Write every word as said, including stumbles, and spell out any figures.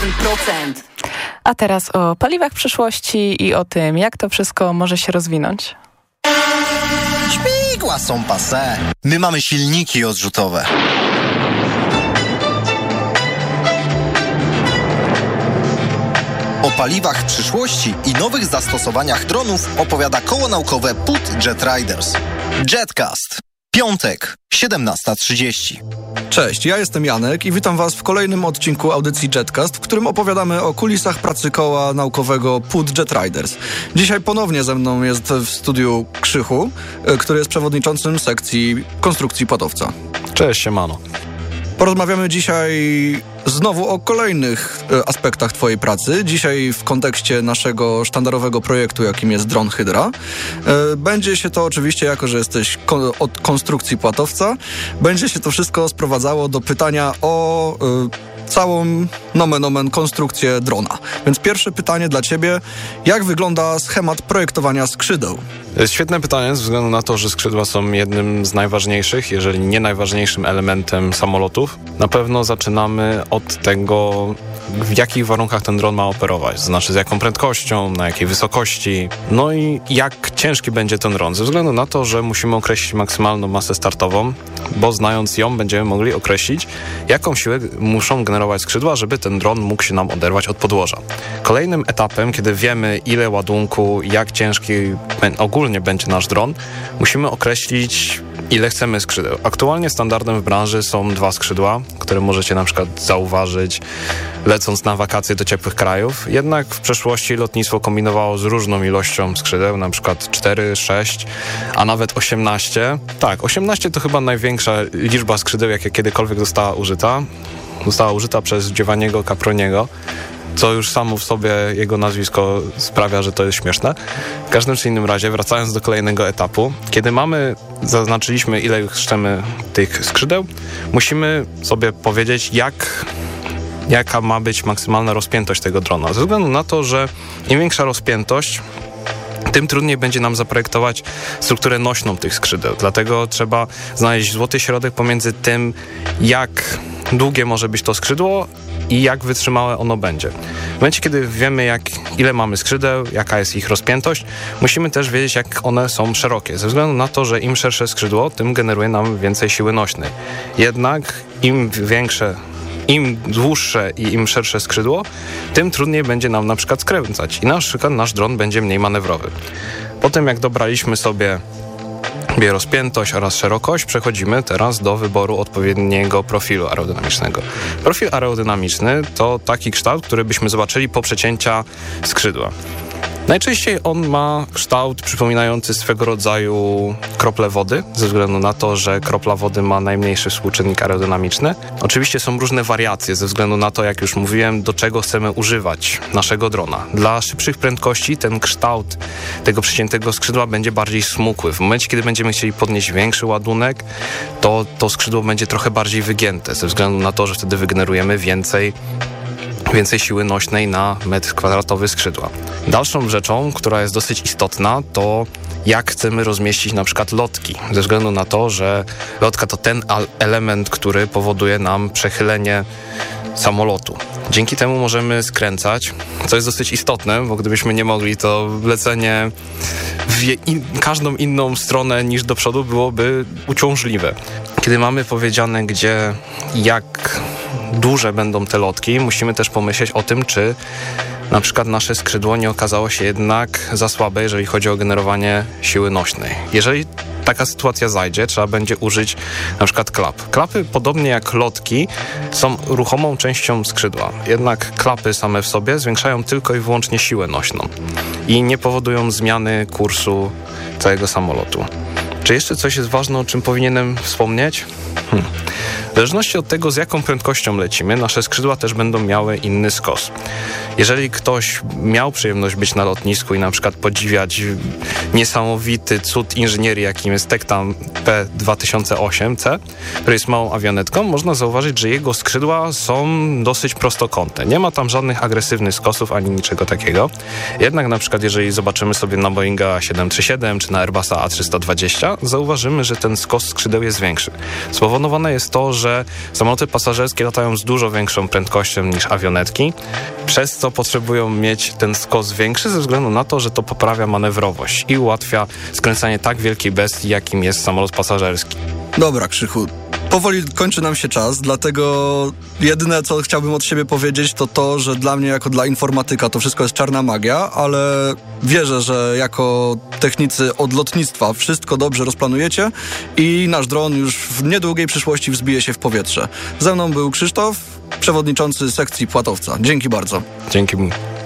jeden procent. A teraz o paliwach przyszłości i o tym, jak to wszystko może się rozwinąć. Śmigła są passé. My mamy silniki odrzutowe. O paliwach przyszłości i nowych zastosowaniach dronów opowiada koło naukowe P U T Jet Riders. Jetcast. Piątek, siedemnasta trzydzieści. Cześć, ja jestem Janek i witam Was w kolejnym odcinku audycji Jetcast, w którym opowiadamy o kulisach pracy koła naukowego P U T Jet Riders. Dzisiaj ponownie ze mną jest w studiu Krzychu, który jest przewodniczącym sekcji konstrukcji płatowca. Cześć, siemano. Porozmawiamy dzisiaj znowu o kolejnych aspektach Twojej pracy. Dzisiaj w kontekście naszego sztandarowego projektu, jakim jest dron Hydra. Będzie się to oczywiście, jako że jesteś ko- od konstrukcji płatowca, będzie się to wszystko sprowadzało do pytania o y, całą nomen omen konstrukcję drona. Więc pierwsze pytanie dla Ciebie. Jak wygląda schemat projektowania skrzydeł? To jest świetne pytanie ze względu na to, że skrzydła są jednym z najważniejszych, jeżeli nie najważniejszym elementem samolotów. Na pewno zaczynamy od tego, w jakich warunkach ten dron ma operować. To znaczy z jaką prędkością, na jakiej wysokości, no i jak ciężki będzie ten dron. Ze względu na to, że musimy określić maksymalną masę startową, bo znając ją będziemy mogli określić, jaką siłę muszą generować skrzydła, żeby ten dron mógł się nam oderwać od podłoża. Kolejnym etapem, kiedy wiemy, ile ładunku, jak ciężki ogólnie będzie nasz dron, musimy określić, ile chcemy skrzydeł. Aktualnie standardem w branży są dwa skrzydła, które możecie na przykład zauważyć lecąc na wakacje do ciepłych krajów. Jednak w przeszłości lotnictwo kombinowało z różną ilością skrzydeł, na przykład cztery, sześć, a nawet osiemnaście. Tak, osiemnaście to chyba największa liczba skrzydeł, jaka kiedykolwiek została użyta. Została użyta przez Giovanniego Caproniego, co już samo w sobie jego nazwisko sprawia, że to jest śmieszne. W każdym czy innym razie, wracając do kolejnego etapu, kiedy mamy, zaznaczyliśmy, ile już chcemy tych skrzydeł, musimy sobie powiedzieć, jak, jaka ma być maksymalna rozpiętość tego drona. Ze względu na to, że im większa rozpiętość, tym trudniej będzie nam zaprojektować strukturę nośną tych skrzydeł. Dlatego trzeba znaleźć złoty środek pomiędzy tym, jak długie może być to skrzydło i jak wytrzymałe ono będzie. W momencie, kiedy wiemy, jak, ile mamy skrzydeł, jaka jest ich rozpiętość, musimy też wiedzieć, jak one są szerokie. Ze względu na to, że im szersze skrzydło, tym generuje nam więcej siły nośnej. Jednak im większe, im dłuższe i im szersze skrzydło, tym trudniej będzie nam na przykład skręcać i na przykład nasz dron będzie mniej manewrowy. Po tym, jak dobraliśmy sobie rozpiętość oraz szerokość, przechodzimy teraz do wyboru odpowiedniego profilu aerodynamicznego. Profil aerodynamiczny to taki kształt, który byśmy zobaczyli po przecięcia skrzydła. Najczęściej on ma kształt przypominający swego rodzaju krople wody, ze względu na to, że kropla wody ma najmniejszy współczynnik aerodynamiczny. Oczywiście są różne wariacje, ze względu na to, jak już mówiłem, do czego chcemy używać naszego drona. Dla szybszych prędkości ten kształt tego przeciętego skrzydła będzie bardziej smukły. W momencie, kiedy będziemy chcieli podnieść większy ładunek, to to skrzydło będzie trochę bardziej wygięte, ze względu na to, że wtedy wygenerujemy więcej więcej siły nośnej na metr kwadratowy skrzydła. Dalszą rzeczą, która jest dosyć istotna, to jak chcemy rozmieścić na przykład lotki, ze względu na to, że lotka to ten element, który powoduje nam przechylenie samolotu. Dzięki temu możemy skręcać, co jest dosyć istotne, bo gdybyśmy nie mogli, to lecenie w je, in, każdą inną stronę niż do przodu byłoby uciążliwe. Kiedy mamy powiedziane, gdzie, jak duże będą te lotki, musimy też pomyśleć o tym, czy na przykład nasze skrzydło nie okazało się jednak za słabe, jeżeli chodzi o generowanie siły nośnej. Jeżeli taka sytuacja zajdzie, trzeba będzie użyć na przykład klap. Klapy, podobnie jak lotki, są ruchomą częścią skrzydła. Jednak klapy same w sobie zwiększają tylko i wyłącznie siłę nośną i nie powodują zmiany kursu całego samolotu. Czy jeszcze coś jest ważne, o czym powinienem wspomnieć? Hmm. W zależności od tego, z jaką prędkością lecimy, nasze skrzydła też będą miały inny skos. Jeżeli ktoś miał przyjemność być na lotnisku i na przykład podziwiać niesamowity cud inżynierii, jakim jest Tectam P dwa tysiące osiem C, który jest małą awionetką, można zauważyć, że jego skrzydła są dosyć prostokątne. Nie ma tam żadnych agresywnych skosów ani niczego takiego. Jednak na przykład jeżeli zobaczymy sobie na Boeinga siedem trzy siedem czy na Airbusa A trzysta dwadzieścia, zauważymy, że ten skos skrzydeł jest większy. Spowodowane jest to, że samoloty pasażerskie latają z dużo większą prędkością niż awionetki, przez co potrzebują mieć ten skos większy ze względu na to, że to poprawia manewrowość i ułatwia skręcanie tak wielkiej bestii, jakim jest samolot pasażerski. Dobra, Krzychu. Powoli kończy nam się czas, dlatego jedyne, co chciałbym od siebie powiedzieć, to to, że dla mnie, jako dla informatyka, to wszystko jest czarna magia, ale wierzę, że jako technicy od lotnictwa wszystko dobrze rozplanujecie i nasz dron już w niedługiej przyszłości wzbije się w powietrze. Ze mną był Krzysztof, przewodniczący sekcji płatowca. Dzięki bardzo. Dzięki.